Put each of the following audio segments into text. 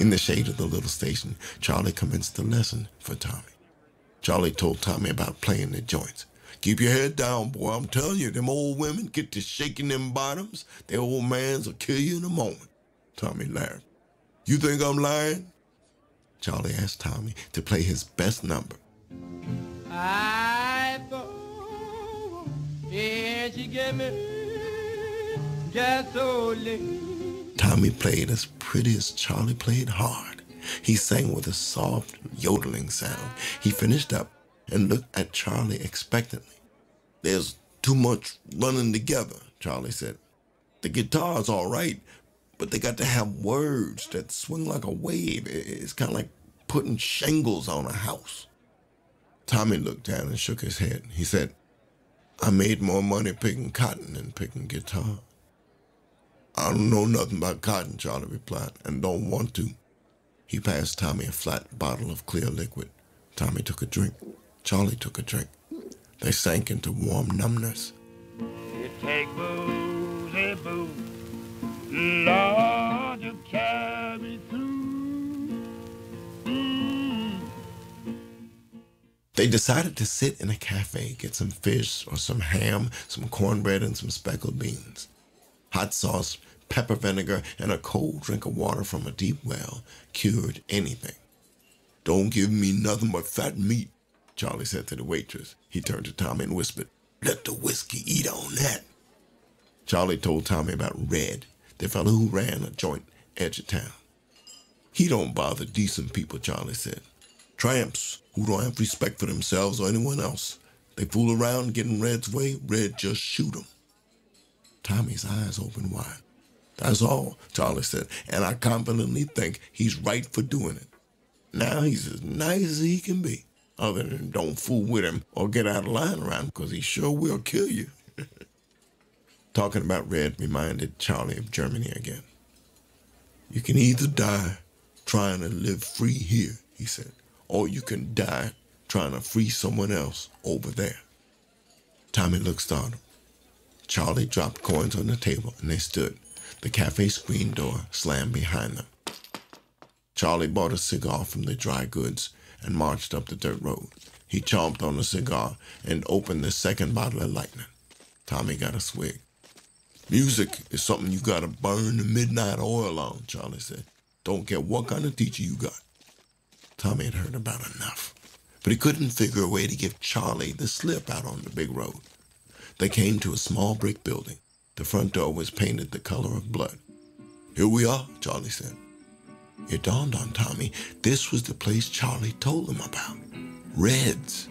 In the shade of the little station, Charlie commenced the lesson for Tommy. Charlie told Tommy about playing the joints. "Keep your head down, boy. I'm telling you, them old women get to shaking them bottoms. Their old mans will kill you in a moment." Tommy laughed. "You think I'm lying?" Charlie asked Tommy to play his best number. I thought, and she gave me just so late. Tommy played as pretty as Charlie played hard. He sang with a soft, yodeling sound. He finished up and looked at Charlie expectantly. "There's too much running together," Charlie said. "The guitar's all right, but they got to have words that swing like a wave. It's kind of like putting shingles on a house." Tommy looked down and shook his head. He said, "I made more money picking cotton than picking guitar." "I don't know nothing about cotton," Charlie replied, "and don't want to." He passed Tommy a flat bottle of clear liquid. Tommy took a drink. Charlie took a drink. They sank into warm numbness. It take boozy booze, Lord, to carry through. They decided to sit in a cafe, get some fish or some ham, some cornbread, and some speckled beans. Hot sauce, pepper vinegar, and a cold drink of water from a deep well cured anything. "Don't give me nothing but fat meat," Charlie said to the waitress. He turned to Tommy and whispered, "Let the whiskey eat on that." Charlie told Tommy about Red, the fellow who ran a joint edge of town. "He don't bother decent people," Charlie said. "Tramps who don't have respect for themselves or anyone else. They fool around getting Red's way, Red just shoot 'em." Tommy's eyes opened wide. "That's all," Charlie said, "and I confidently think he's right for doing it. Now he's as nice as he can be, other than don't fool with him or get out of line around him, because he sure will kill you." Talking about Red reminded Charlie of Germany again. "You can either die trying to live free here," he said, "or you can die trying to free someone else over there." Tommy looked startled. Charlie dropped coins on the table and they stood. The cafe screen door slammed behind them. Charlie bought a cigar from the dry goods and marched up the dirt road. He chomped on a cigar and opened the second bottle of lightning. Tommy got a swig. "Music is something you gotta burn the midnight oil on," Charlie said. "Don't care what kind of teacher you got." Tommy had heard about enough, but he couldn't figure a way to give Charlie the slip out on the big road. They came to a small brick building. The front door was painted the color of blood. "Here we are," Charlie said. It dawned on Tommy this was the place Charlie told him about. Red's.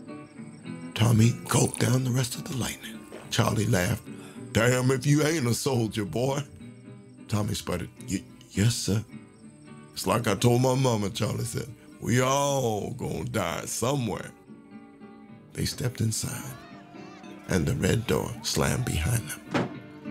Tommy gulped down the rest of the lightning. Charlie laughed. "Damn if you ain't a soldier, boy." Tommy sputtered, "Yes, sir." "It's like I told my mama," Charlie said. "We all gonna die somewhere." They stepped inside, and the red door slammed behind them.